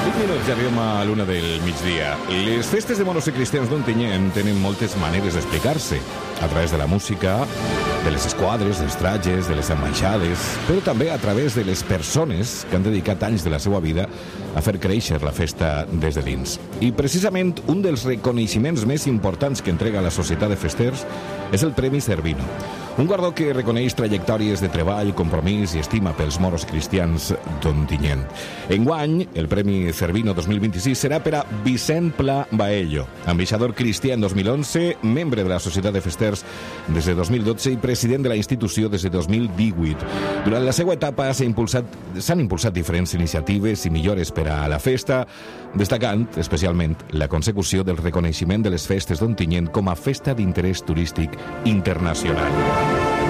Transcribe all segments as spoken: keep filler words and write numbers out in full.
Cinc minuts i arribem a l'una del migdia. Les festes de moros i cristians d'Ontinyent tenen moltes maneres d'explicar-se. A través de la música, de les esquadres, dels trajes, de les ambaixades, però també a través de les persones que han dedicat anys de la seva vida a fer créixer la festa des de dins. I precisament un dels reconeixements més importants que entrega la Societat de Festers és el Premi Cervino. Un guardó que reconeix trajectòries de treball, compromís i estima pels moros cristians d'Ontinyent. Enguany, el Premi Cervino dos mil vint-i-sis serà per a Vicent Pla Baello, ambaixador cristià en dos mil onze, membre de la Societat de Festers des de dos mil dotze i president de la institució des de dos mil divuit. Durant la seva etapa s'han impulsat, s'han impulsat diferents iniciatives i millores per a la festa, destacant especialment la consecució del reconeixement de les festes d'Ontinyent com a festa d'interès turístic internacional.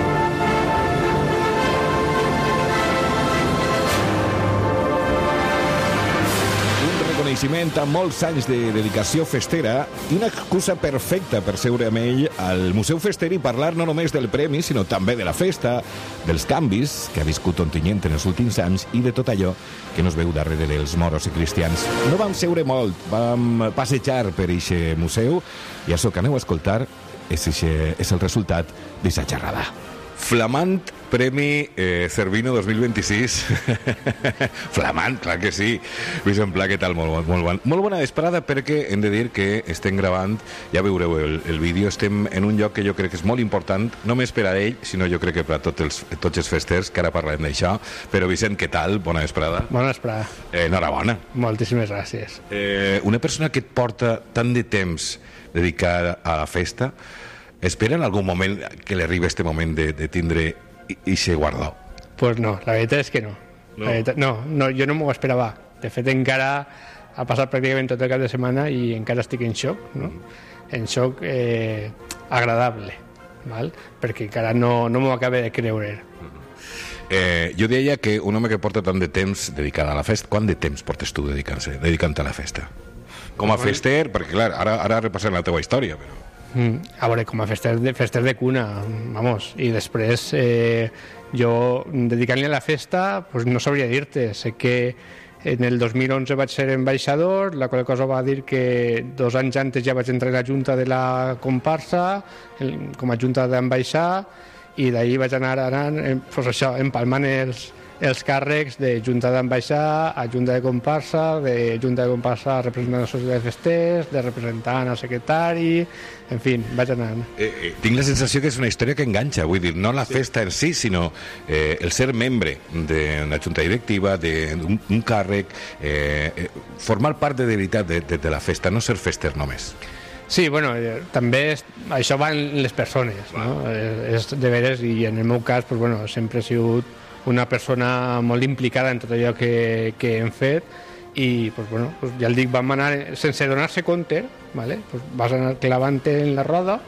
Reconeixement a molts anys de dedicació festera i una excusa perfecta per seure amb ell al Museu Fester i parlar no només del premi, sinó també de la festa, dels canvis que ha viscut Ontinyent en els últims anys i de tot allò que no es veu darrere dels moros i cristians. No vam seure molt, vam passejar per eixe museu i això que aneu a escoltar és, eixe, és el resultat d'aquesta xerrada. Flamant Premi eh, Cervino dos mil vint-i-sis. Flamant, clar que sí. Vicent Pla, què tal? Molt, molt, molt, molt bona vesprada, perquè hem de dir que estem gravant, ja veureu el, el vídeo, estem en un lloc que jo crec que és molt important, no només per a ell, sinó jo crec que per a tots els, tots els festers, que ara parlarem d'això. Però Vicent, què tal? Bona vesprada. Bona vesprada. Eh, enhorabona. Moltíssimes gràcies. Eh, una persona que et porta tant de temps dedicada a la festa, espera en algun moment que li arribi este moment de, de tindre ixe guardó? Pues no, la veritat és que no. No, la veritat, no, no jo no m'ho esperava. De fet, encara ha passat pràcticament tot el cap de setmana i encara estic en xoc, no? En xoc eh, agradable, val? Perquè encara no, no m'ho acabo de creure. Eh, jo deia que un home que porta tant de temps dedicat a la festa, quant de temps portes tu dedicant-se, dedicant a la festa? Com a fester, perquè clar, ara, ara repassem la teva història, però... Mm, a veure, com a fester de, fester de cuna, vamos, i després eh, jo dedicant-li a la festa pues no sabria dir-te, sé que en el dos mil onze vaig ser ambaixador, la qual cosa va dir que dos anys antes ja vaig entrar a la junta de la comparsa el, com a junta d'ambaixar i d'ahir vaig anar anant eh, pues això, empalmant els els càrrecs de junta d'ambaixar a junta de comparsa, de junta de comparsa a representant de la societat de festers, de representant al secretari, en fi, vaig anant. Eh, eh, tinc la sensació que és una història que enganxa, vull dir, no la festa en si, sinó eh, el ser membre d'una junta directiva, d'un un càrrec, eh, eh, formar part de veritat de, de, de la festa, no ser fester només. Sí, bueno, eh, també és, això va en les persones, no? És, és de veres, i en el meu cas, pues, bueno, sempre he sigut una persona molt implicada en tot allò que, que hem fet i pues, bueno, pues, ja el dic, vam anar sense donar-se compte, ¿vale? Pues, vas anar clavant en la roda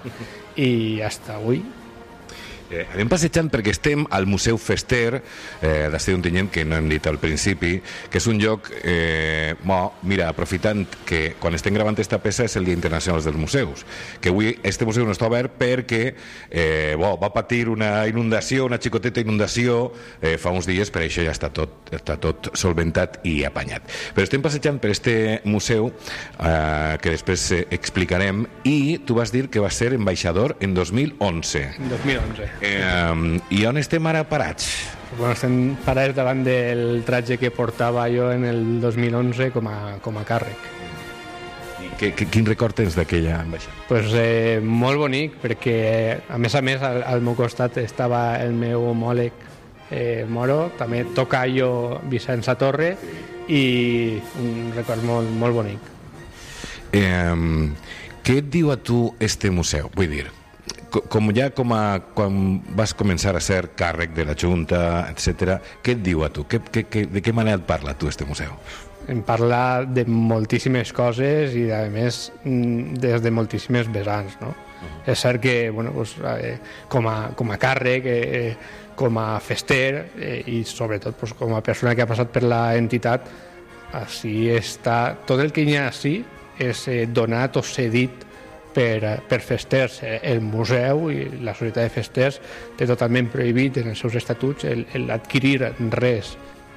i hasta avui. Eh, anem passejant perquè estem al Museu Fester eh, d'Estadi d'Ontinyent, que no hem dit al principi, que és un lloc, eh, bo, mira, aprofitant que quan estem gravant esta peça és el Dia Internacional dels Museus, que avui este museu no està obert perquè eh, bo, va patir una inundació, una xicoteta inundació eh, fa uns dies, per això ja està tot, està tot solventat i apanyat. Però estem passejant per este museu eh, que després eh, explicarem, i tu vas dir que vas ser ambaixador en dos mil onze. En dos mil onze. Eh, I on estem ara parats? Bueno, estem parats davant del traje que portava jo en el dos mil onze com a, com a càrrec. I que, que, quin record tens d'aquella ambaixada? Pues, eh, molt bonic, perquè a més a més al, al meu costat estava el meu homòleg eh, moro, també tocayo Vicent Satorre, i un record molt, molt bonic. Eh, què et diu a tu este museu? Vull dir, com ja com a, quan vas començar a ser càrrec de la Junta, etcètera, què et diu a tu? Que, que, que, de què manera et parla tu este museu? Em parla de moltíssimes coses i, a més, des de moltíssimes vessants, no? Uh-huh. És cert que, bueno, pues, eh, com, a, com a càrrec, eh, com a fester eh, i, sobretot, pues, com a persona que ha passat per la entitat, així està, tot el que hi ha així és eh, donat o cedit per, per festers. El museu i la societat de festers té totalment prohibit en els seus estatuts l'adquirir res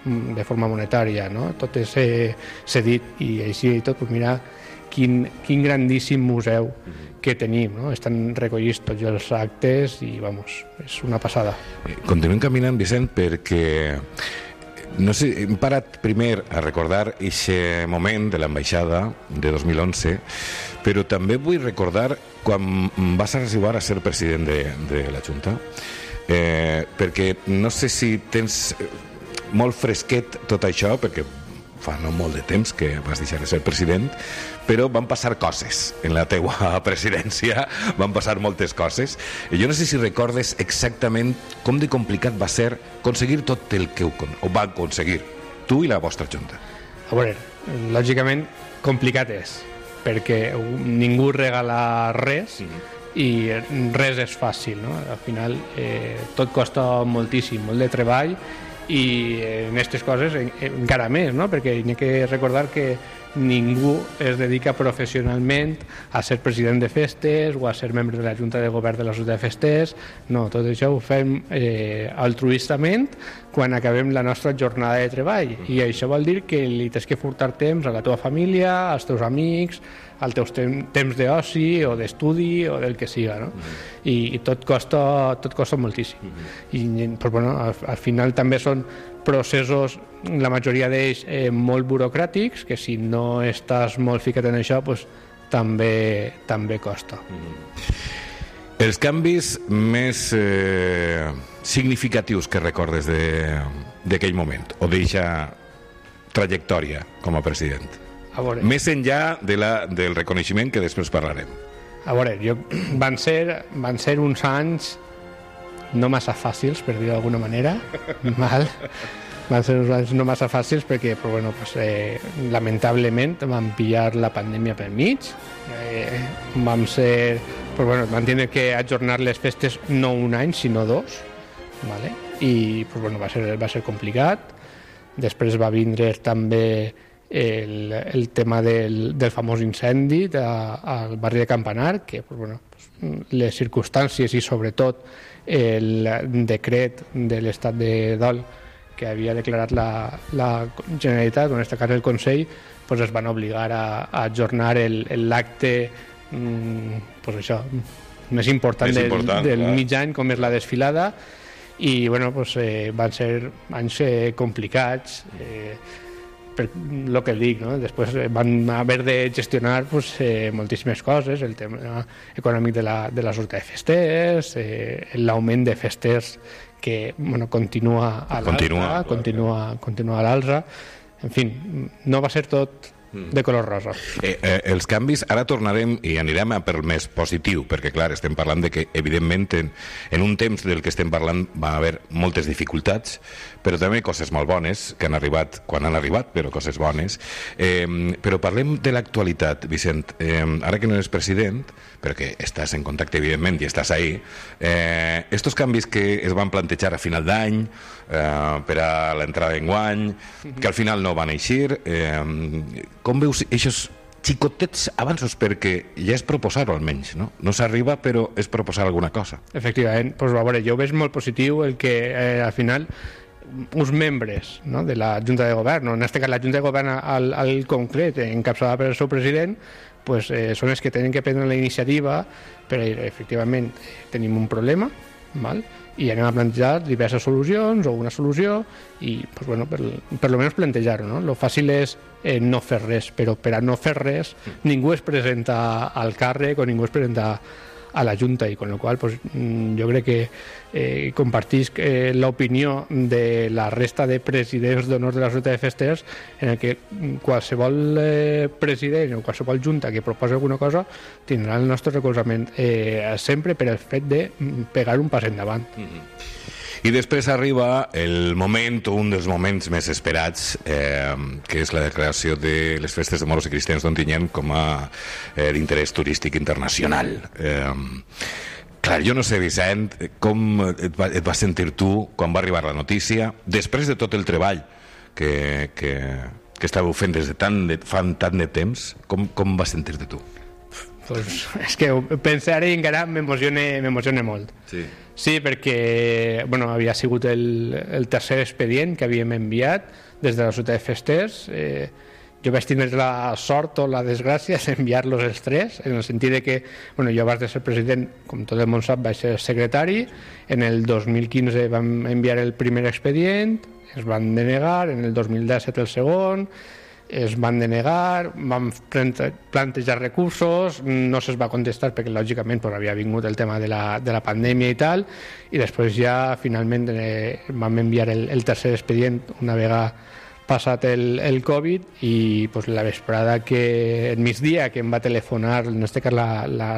de forma monetària, no? Tot és eh, cedit i així i tot, pues mira quin, quin grandíssim museu que tenim, no? Estan recollits tots els actes i, vamos, és una passada. Continuem caminant, Vicent, perquè no sé, hem parat primer a recordar aquest moment de l'ambaixada de dos mil onze, però també vull recordar quan vas arribar a ser president de, de la Junta, eh, perquè no sé si tens molt fresquet tot això, perquè fa no molt de temps que vas deixar de ser president, però van passar coses en la teua presidència, van passar moltes coses. Jo no sé si recordes exactament com de complicat va ser aconseguir tot el que ho, ho va aconseguir, tu i la vostra Junta. A veure, lògicament complicat és, perquè ningú regala res i res és fàcil, no? Al final eh, tot costa moltíssim, molt de treball, i en aquestes coses encara més, no? Perquè hi ha que recordar que ningú es dedica professionalment a ser president de festes o a ser membre de la Junta de Govern de la Societat de Festes. No, tot això ho fem eh, altruistament quan acabem la nostra jornada de treball, i això vol dir que li tens que furtar temps a la teva família, als teus amics, al teu temps d'oci o d'estudi o del que siga, no? I, i tot costa tot costa moltíssim. I pues, bueno, al, al final també són processos, la majoria d'ells eh, molt burocràtics, que si no estàs molt ficat en això, pues, també, també costa. Els canvis més eh, significatius que recordes d'aquell moment o d'eixa trajectòria com a president, veure, més enllà de la, del reconeixement que després parlarem. A veure, jo, van, ser, van ser uns anys no massa fàcils, per dir d'alguna manera, mal. Van ser uns anys no massa fàcils perquè, però, bueno, pues, eh, lamentablement vam pillar la pandèmia pel mig, eh, vam ser, però, bueno, vam tenir que ajornar les festes no un any, sinó dos, vale? I pues, bueno, va ser, va ser complicat. Després va vindre també el, el tema del, del famós incendi de, al barri de Campanar, que pues, bueno, pues, les circumstàncies i sobretot el decret de l'estat de dol que havia declarat la, la Generalitat, en aquest cas el Consell, pues es van obligar a, a ajornar l'acte pues això, més important, més important del, del mig any, com és la desfilada, i bueno, pues, eh, van ser anys eh, complicats, eh, per el que dic, no? Després van haver de gestionar pues, eh, moltíssimes coses, el tema econòmic de la, de la Societat de Festes, eh, l'augment de festes que bueno, continua a l'alça, continua, continua a l'alça. En fi, no va ser tot de color rosa. Eh, eh, els canvis, ara tornarem i anirem a per més positiu, perquè clar, estem parlant de que evidentment en, en un temps del que estem parlant va haver moltes dificultats, però també coses molt bones que han arribat quan han arribat, però coses bones. Eh, però parlem de l'actualitat, Vicent. Eh, ara que no eres president, però que estàs en contacte evidentment i estàs ahí, eh, estos canvis que es van plantejar a final d'any eh, per a l'entrada d'enguany, que al final no van eixir, eh, com veus aquests xicotets avanços? Perquè ja és proposar-ho almenys, no? No s'arriba, però és proposar alguna cosa. Efectivament, pues, a veure, jo veig molt positiu el que eh, al final uns membres, no, de la Junta de Govern, no? En aquest cas la Junta de Govern al, al concret, encapçalada per el seu president, pues, eh, són els que tenen que prendre la iniciativa, però efectivament tenim un problema, val? I anem a plantejar diverses solucions o una solució i pues, bueno, per, per lo menos plantejar-ho, no? Lo fàcil és eh, no fer res, però per a no fer res ningú es presenta al càrrec o ningú es presenta a la Junta, i con lo qual pues, jo crec que eh, compartisc eh, l'opinió de la resta de presidents d'honor de la Societat de Festes, en el que qualsevol eh, president o qualsevol Junta que proposi alguna cosa tindrà el nostre recolzament eh, sempre per el fet de pegar un pas endavant. Mm-hmm. I després arriba el moment, un dels moments més esperats, eh, que és la declaració de les festes de moros i cristians d'Ontinyent com a eh, d'interès turístic internacional. Eh, clar, jo no sé, Vicent, com et, va, et vas sentir tu quan va arribar la notícia, després de tot el treball que, que, que estàveu fent des de tant de, fa tant de temps, com, com vas sentir-te tu? pues, és que ho penso ara i encara m'emociona molt. Sí. Sí, perquè bueno, havia sigut el, el tercer expedient que havíem enviat des de la Societat de Festers. Eh, jo vaig tindre la sort o la desgràcia d'enviar-los els tres, en el sentit de que bueno, jo abans de ser president, com tot el món sap, vaig ser secretari. En el dos mil quinze vam enviar el primer expedient, es van denegar, en el dos mil disset el segon, es van denegar, vam plantejar recursos, no se'ls va contestar perquè lògicament pues, havia vingut el tema de la, de la pandèmia i tal, i després ja finalment eh, vam enviar el, el tercer expedient una vegada passat el, el Covid, i pues, la vesprada que el migdia que em va telefonar, en este cas la, la